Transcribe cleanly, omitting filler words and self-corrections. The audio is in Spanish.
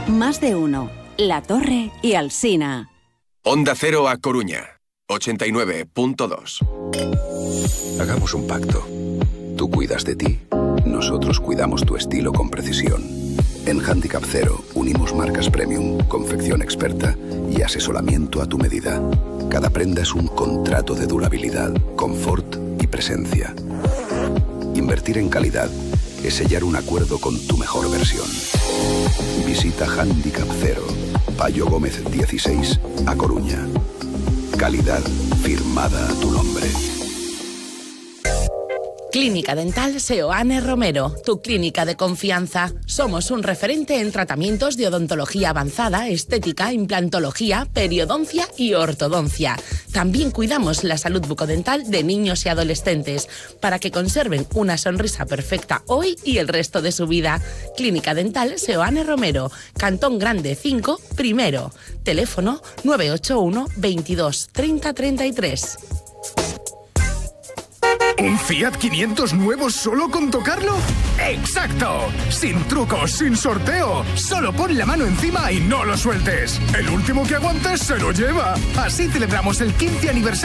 Más de uno. La Torre y Alsina. Onda Cero A Coruña, 89.2. Hagamos un pacto. Tú cuidas de ti, nosotros cuidamos tu estilo con precisión. En Handicap Cero unimos marcas premium, confección experta y asesoramiento a tu medida. Cada prenda es un contrato de durabilidad, confort y presencia. Invertir en calidad es sellar un acuerdo con tu mejor versión. Visita Handicap Cero, Payo Gómez 16, A Coruña. Calidad firmada a tu nombre. Clínica Dental Seoane Romero, tu clínica de confianza. Somos un referente en tratamientos de odontología avanzada, estética, implantología, periodoncia y ortodoncia. También cuidamos la salud bucodental de niños y adolescentes para que conserven una sonrisa perfecta hoy y el resto de su vida. Clínica Dental Seoane Romero, Cantón Grande 5, primero. Teléfono 981 22 30 33. ¿Un Fiat 500 nuevo solo con tocarlo? ¡Exacto! Sin trucos, sin sorteo. Solo pon la mano encima y no lo sueltes. El último que aguantes se lo lleva. Así celebramos el 15 aniversario